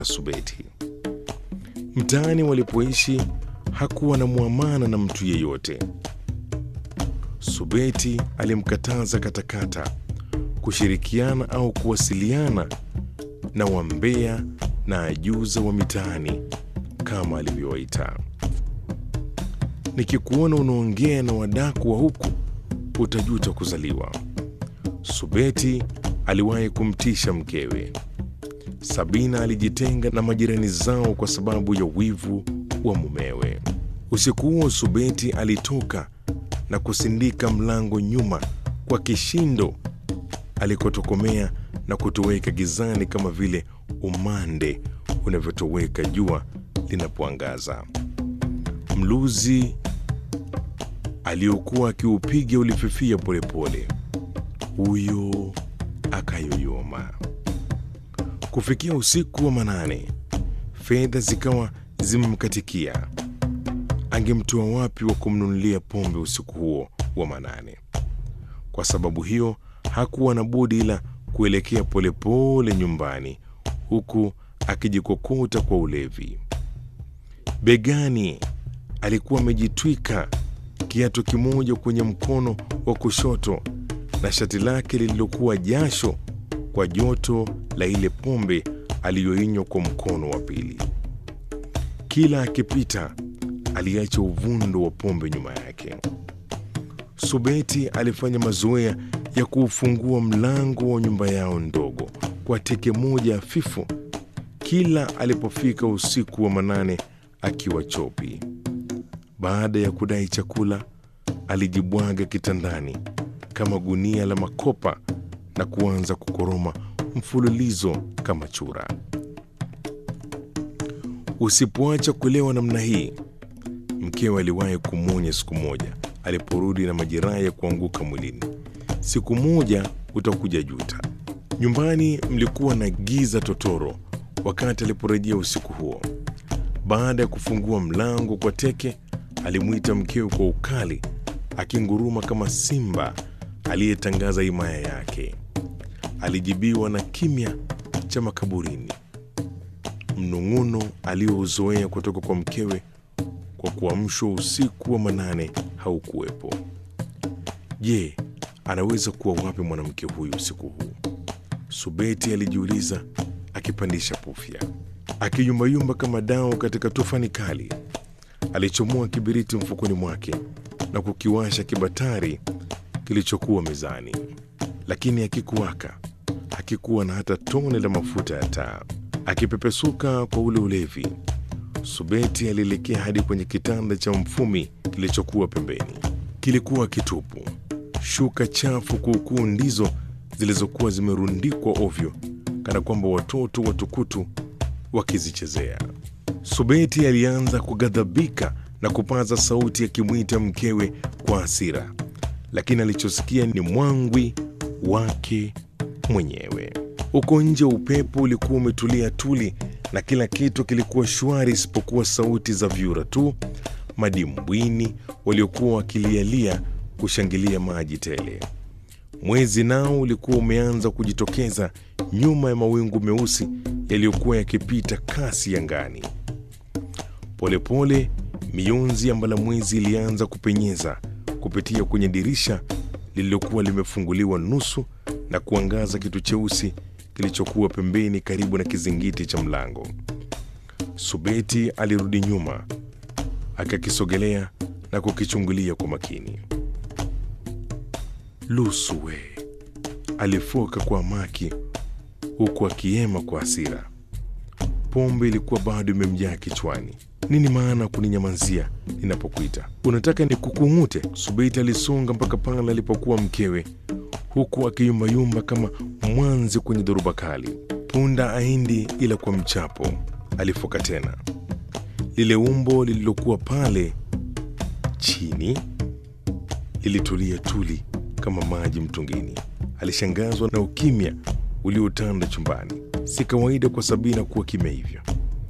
Subeti. Mtaani walipoishi hakuwa na muamana na mtu yeyote. Subeti alimkataza katakata kushirikiana au kuwasiliana na wambea na ajuza wa mitaani kama alivyowaita. Nikikuona unaongea na wadaku wa huku utajuta kuzaliwa. Subeti aliwahi kumtisha mkewe. Sabina alijitenga na majirani zao kwa sababu ya wivu wa mumewe. Usiku huo Subeti alitoka na kusindika mlango nyuma kwa kishindo alikotokomea na kutoweka gizani kama vile umande unavyotoweka jua linapoangaza. Mluzi aliokuwa akiupiga ulififia polepole. Huyo akayoyoma. Kufikia usiku wa manane, fedha zikawa zimemkatikia. Angemtoa wapi wa kumnunulia pombe usiku huo wa manane? Kwa sababu hiyo hakuwa na budi ila kuelekea polepole nyumbani, huku akijikokota kwa ulevi. Begani alikuwa amejitwika kiatu kimoja kwenye mkono wa kushoto na shati lake lililokuwa jasho kwa joto la ile pombe aliyoinywa kwa mkono wa pili. Kila akipita aliacha uvundo wa pombe nyuma yake. Subeti alifanya mazoea ya kuufungua mlango wa nyumba yao ndogo kwa teke moja hafifu kila alipofika usiku wa manane akiwa chopi. Baada ya kudai chakula, alijibwaga kitandani kama gunia la makopa na kuanza kukoroma mfululizo kama chura. Usipoacha kulewa namna hii, mkewe aliwahi kumwonya siku moja aliporudi na majeraha ya kuanguka mwilini. Siku moja utakuja juta. Nyumbani mlikuwa na giza totoro wakati aliporejea usiku huo. Baada ya kufungua mlango kwa teke, alimuita mkewe kwa ukali, akinguruma kama simba aliyetangaza himaya yake. Alijibiwa na kimya cha makaburini. Mnung'uno aliouzoea kutoka kwa mkewe kwa kuamshwa usiku wa manane haukuwepo. Je, anaweza kuwa wapi mwanamke huyu usiku huu? Subeti alijiuliza akipandisha pufya. Akiyumbayumba kama dao katika tufani kali, alichomoa kibiriti mfukoni mwake na kukiwasha kibatari kilichokuwa mezani, lakini hakikuwaka. Hakikuwa na hata tone la mafuta ya taa. Akipepesuka kwa ule ulevi, Subeti alielekea hadi kwenye kitanda cha mfumi kilichokuwa pembeni. Kilikuwa kitupu. Shuka chafu kuukuu ndizo zilizokuwa zimerundikwa ovyo, kana kwamba watoto watukutu wakizichezea. Subeti alianza kughadhabika na kupaza sauti akimwita mkewe kwa hasira, lakini alichosikia ni mwangwi wake mwenyewe. Huko nje upepo ulikuwa umetulia tuli na kila kitu kilikuwa shwari isipokuwa sauti za vyura tu madimbwini waliokuwa wakilialia kushangilia maji tele. Mwezi nao ulikuwa umeanza kujitokeza nyuma ya mawingu meusi yaliyokuwa yakipita kasi angani. Polepole mionzi ya mbalamwezi ilianza kupenyeza kupitia kwenye dirisha lililokuwa limefunguliwa nusu na kuangaza kitu cheusi kilichokuwa pembeni karibu na kizingiti cha mlango. Subeti alirudi nyuma, akakisogelea na kukichungulia kwa makini. Lusuwe, alifoka kwa maki huku akiema kwa hasira. Pombe ilikuwa bado imemjaa kichwani. Nini maana kuninyamazia ninapokuita? Unataka nikukung'ute? Subeti alisonga mpaka pale alipokuwa mkewe, huku akiyumbayumba kama mwanzi kwenye dhoruba kali. Punda aindi ila kwa mchapo, alifoka tena. Lile umbo lililokuwa pale chini lilitulia tuli kama maji mtungini. Alishangazwa na ukimya uliotanda chumbani. Si kawaida kwa Sabina kuwa kimya hivyo.